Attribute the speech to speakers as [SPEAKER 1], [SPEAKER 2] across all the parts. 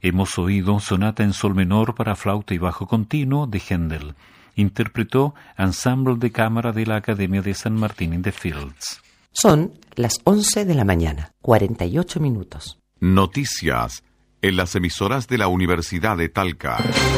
[SPEAKER 1] Hemos oído Sonata en Sol menor para flauta y bajo continuo de Händel. Interpretó Ensemble de Cámara de la Academia de San Martín in the Fields.
[SPEAKER 2] Son las 11 de la mañana, 48 minutos.
[SPEAKER 3] Noticias en las emisoras de la Universidad de Talca.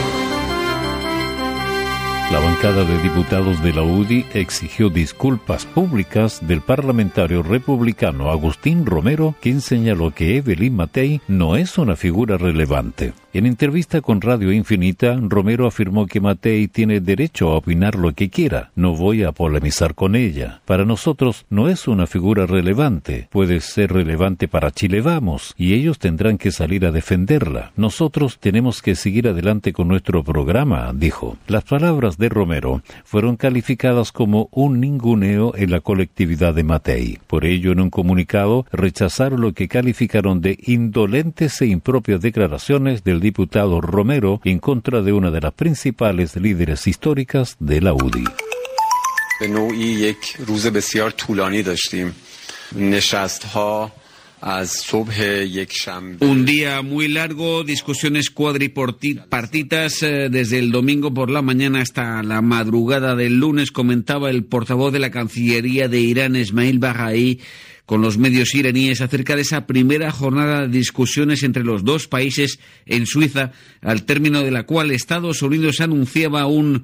[SPEAKER 1] La bancada de diputados de la UDI exigió disculpas públicas del parlamentario republicano Agustín Romero, quien señaló que Evelyn Matei no es una figura relevante. En entrevista con Radio Infinita, Romero afirmó que Matei tiene derecho a opinar lo que quiera. No voy a polemizar con ella. Para nosotros no es una figura relevante. Puede ser relevante para Chile Vamos, y ellos tendrán que salir a defenderla. Nosotros tenemos que seguir adelante con nuestro programa, dijo. Las palabras de Romero fueron calificadas como un ninguneo en la colectividad de Matei. Por ello, en un comunicado, rechazaron lo que calificaron de indolentes e impropias declaraciones del diputado Romero en contra de una de las principales líderes históricas de la UDI.
[SPEAKER 4] Un día muy largo, discusiones cuadripartitas desde el domingo por la mañana hasta la madrugada del lunes, comentaba el portavoz de la Cancillería de Irán, Esmail Baghai, con los medios iraníes acerca de esa primera jornada de discusiones entre los dos países en Suiza, al término de la cual Estados Unidos anunciaba una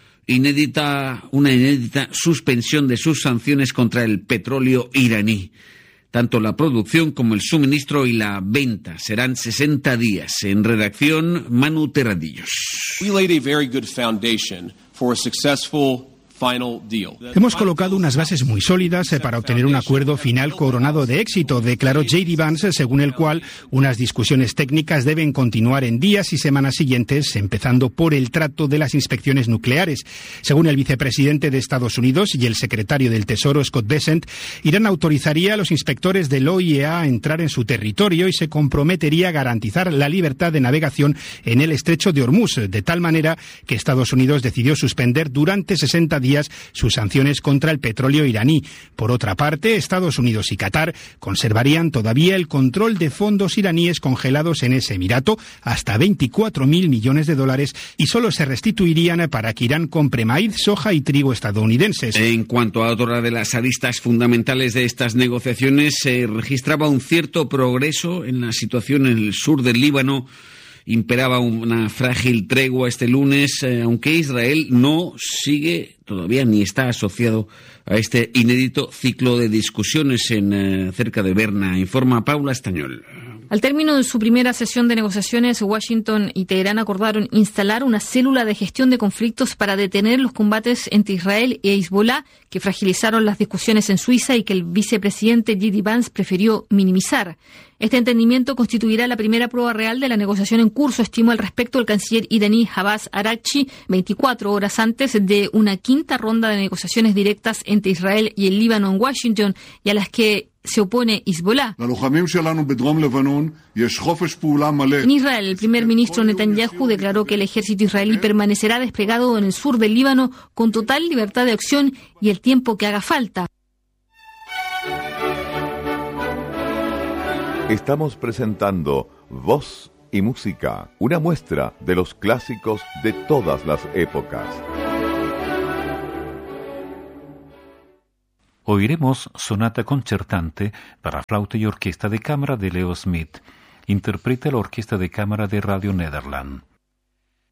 [SPEAKER 4] inédita suspensión de sus sanciones contra el petróleo iraní. Tanto la producción como el suministro y la venta serán 60 días. En redacción, Manu Terradillos.
[SPEAKER 5] We laid a very good foundation for a successful final deal.
[SPEAKER 6] Hemos colocado unas bases muy sólidas para obtener un acuerdo final coronado de éxito, declaró J.D. Vance, según el cual unas discusiones técnicas deben continuar en días y semanas siguientes, empezando por el trato de las inspecciones nucleares. Según el vicepresidente de Estados Unidos y el secretario del Tesoro, Scott Bessent, Irán autorizaría a los inspectores del OIEA a entrar en su territorio y se comprometería a garantizar la libertad de navegación en el estrecho de Hormuz, de tal manera que Estados Unidos decidió suspender durante 60 días sus sanciones contra el petróleo iraní. Por otra parte, Estados Unidos y Qatar conservarían todavía el control de fondos iraníes congelados en ese emirato, hasta 24.000 millones de dólares, y solo se restituirían para que Irán compre maíz, soja y trigo estadounidenses.
[SPEAKER 4] En cuanto a otra de las aristas fundamentales de estas negociaciones, se registraba un cierto progreso en la situación en el sur del Líbano. Imperaba una frágil tregua este lunes, aunque Israel no sigue todavía ni está asociado a este inédito ciclo de discusiones cerca de Berna, informa Paula Estañol.
[SPEAKER 7] Al término de su primera sesión de negociaciones, Washington y Teherán acordaron instalar una célula de gestión de conflictos para detener los combates entre Israel e Hezbollah, que fragilizaron las discusiones en Suiza y que el vicepresidente J.D. Vance prefirió minimizar. Este entendimiento constituirá la primera prueba real de la negociación en curso, estimó al respecto el canciller iraní Abbas Araghchi, 24 horas antes de una quinta ronda de negociaciones directas entre Israel y el Líbano en Washington, y a las que se opone Hezbollah. En Israel, el primer ministro Netanyahu declaró que el ejército israelí permanecerá desplegado en el sur del Líbano con total libertad de acción y el tiempo que haga falta.
[SPEAKER 3] Estamos presentando Voz y Música, una muestra de los clásicos de todas las épocas.
[SPEAKER 1] Oiremos Sonata concertante para flauta y orquesta de cámara de Leo Smith. Interpreta la Orquesta de Cámara de Radio Nederland.